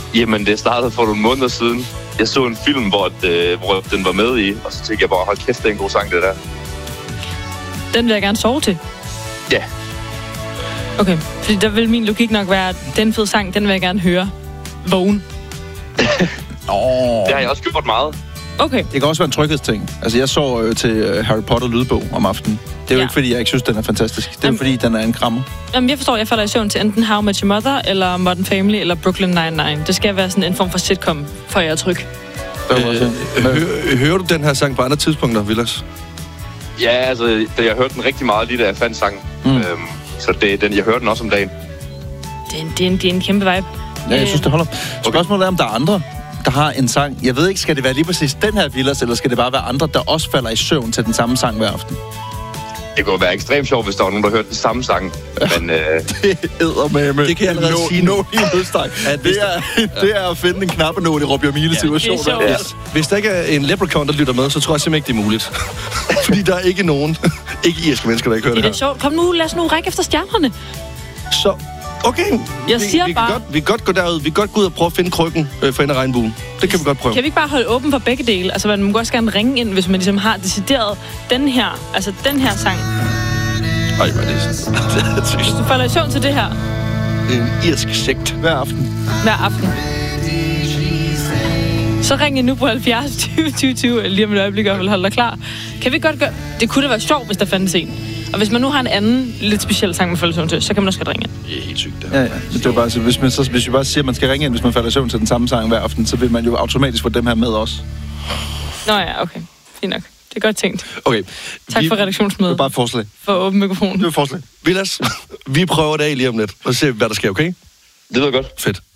Jamen, det startede for nogle måneder siden. Jeg så en film, hvor den var med i, og så tænkte jeg bare, hold kæft, det er en god sang, det der. Den vil jeg gerne sove til. Ja. Okay, fordi der vil min logik nok være, at den fede sang, den vil jeg gerne høre vågen. Det har jeg også gjort meget. Okay. Det kan også være en tryghedsting. Altså, jeg så til Harry Potter lydbog om aftenen. Det er jo ikke, fordi jeg ikke synes, den er fantastisk. Det er jo, fordi den er en krammer. Jamen, jeg forstår, jeg falder i søvn til enten How I Met Your Mother, eller Modern Family, eller Brooklyn Nine-Nine. Det skal være sådan en form for sitcom, for jeg er tryg. Hører du den her sang på andre tidspunkter, Vilas? Ja, altså, jeg hørte den rigtig meget, lige da jeg fandt sangen. Så det er den, jeg hørte den også om dagen. Det er en kæmpe vibe. Ja, jeg synes, det holder. Spørgsmålet er, om der er andre, der har en sang. Jeg ved ikke, skal det være lige præcis den her Vilas, eller skal det bare være andre, der også falder i søvn til den samme sang hver aften? Det kunne være ekstremt sjovt, hvis der var nogen, der hørte den samme sang. Men det eddermame. Det kan jeg allerede sige nu. Det er at finde en knappenål i Robbie Mile-situation. Ja, hvis der ikke er en leprechaun, der lytter med, så tror jeg simpelthen ikke, det er muligt. Fordi der er ikke nogen, ikke irske mennesker, der ikke hører det her. Det er sjovt. Kom nu, lad os nu række efter stjernerne. Så, okay. Jeg siger bare... Vi kan godt gå derud. Vi kan godt gå ud og prøve at finde krykken for enden af regnbuen. Det kan vi godt prøve. Kan vi ikke bare holde åben for begge dele? Altså, man må også gerne ringe ind, hvis man ligesom har decideret den her sang. Ej, hvad er det? Hvis du falder i søvn til det her. En irsk sekt. Hver aften. Så ring ind nu på 70 20 20 20, lige om et øjeblik, og holde dig klar. Kan vi godt gøre... Det kunne da være sjovt, hvis der fandtes en. Og hvis man nu har en anden, lidt speciel sang, man falder i søvn til, så kan man også godt ringe ind. Det er helt sygt, det. Ja. Det er bare, altså, hvis vi bare siger, at man skal ringe ind, hvis man falder i søvn til den samme sang hver aften, så vil man jo automatisk få dem her med også. Nå ja, okay. Fint nok. Det er godt tænkt. Okay. Tak for redaktionsmødet. Det er bare et forslag. For åben mikrofon. Det er et forslag. Vilas, vi prøver det af lige om lidt, og se, hvad der sker, okay? det lyder godt. Fedt.